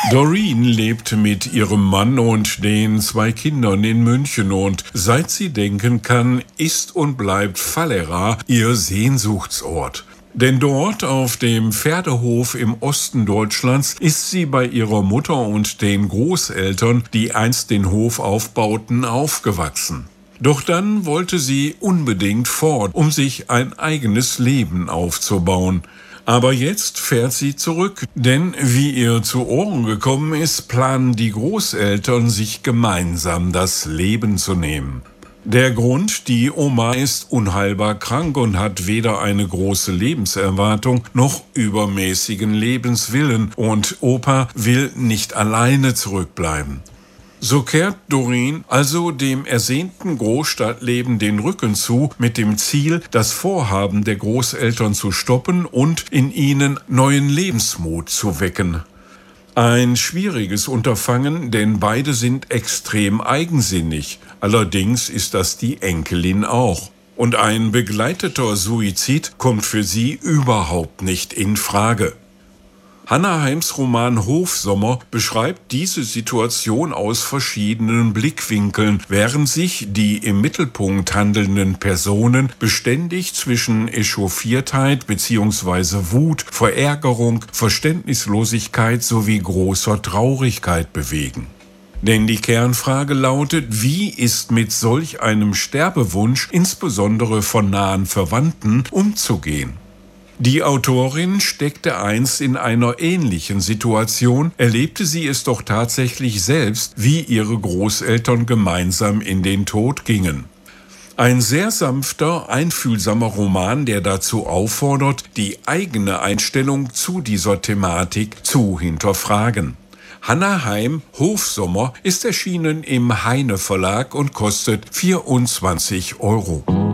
Doreen lebt mit ihrem Mann und den 2 Kindern in München und seit sie denken kann, ist und bleibt Fallera ihr Sehnsuchtsort. Denn dort auf dem Pferdehof im Osten Deutschlands ist sie bei ihrer Mutter und den Großeltern, die einst den Hof aufbauten, aufgewachsen. Doch dann wollte sie unbedingt fort, um sich ein eigenes Leben aufzubauen. Aber jetzt fährt sie zurück, denn wie ihr zu Ohren gekommen ist, planen die Großeltern, sich gemeinsam das Leben zu nehmen. Der Grund: die Oma ist unheilbar krank und hat weder eine große Lebenserwartung noch übermäßigen Lebenswillen und Opa will nicht alleine zurückbleiben. So kehrt Doreen also dem ersehnten Großstadtleben den Rücken zu, mit dem Ziel, das Vorhaben der Großeltern zu stoppen und in ihnen neuen Lebensmut zu wecken. Ein schwieriges Unterfangen, denn beide sind extrem eigensinnig. Allerdings ist das die Enkelin auch. Und ein begleiteter Suizid kommt für sie überhaupt nicht in Frage. Hannah Heims Roman Hofsommer beschreibt diese Situation aus verschiedenen Blickwinkeln, während sich die im Mittelpunkt handelnden Personen beständig zwischen Echauffiertheit bzw. Wut, Verärgerung, Verständnislosigkeit sowie großer Traurigkeit bewegen. Denn die Kernfrage lautet: Wie ist mit solch einem Sterbewunsch, insbesondere von nahen Verwandten, umzugehen? Die Autorin steckte einst in einer ähnlichen Situation, erlebte sie es doch tatsächlich selbst, wie ihre Großeltern gemeinsam in den Tod gingen. Ein sehr sanfter, einfühlsamer Roman, der dazu auffordert, die eigene Einstellung zu dieser Thematik zu hinterfragen. Hannah Heim Hofsommer ist erschienen im Heine Verlag und kostet 24 €.